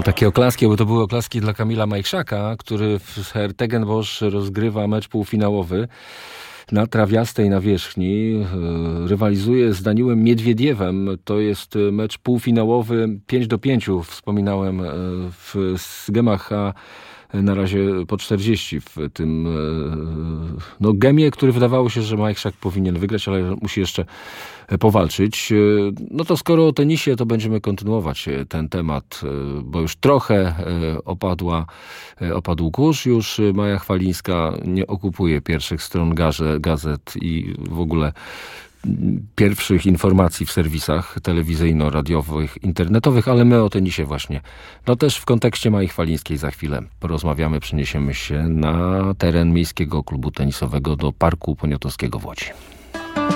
takie oklaski, bo to były oklaski dla Kamila Majchrzaka, który w Hertegenbosch rozgrywa mecz półfinałowy na trawiastej nawierzchni. Rywalizuje z Daniłem Miedwiediewem. To jest mecz półfinałowy 5-5. Wspominałem w gemach, a na razie po 40 w tym gemie, który wydawało się, że Majchrzak powinien wygrać, ale musi jeszcze powalczyć. No to skoro o tenisie, to będziemy kontynuować ten temat, bo już trochę opadł kurz. Już Maja Chwalińska nie okupuje pierwszych stron gazet i w ogóle pierwszych informacji w serwisach telewizyjno-radiowych, internetowych, ale my o tenisie właśnie. No też w kontekście Mai Chwalińskiej za chwilę porozmawiamy, przeniesiemy się na teren Miejskiego Klubu Tenisowego do Parku Poniatowskiego w Łodzi.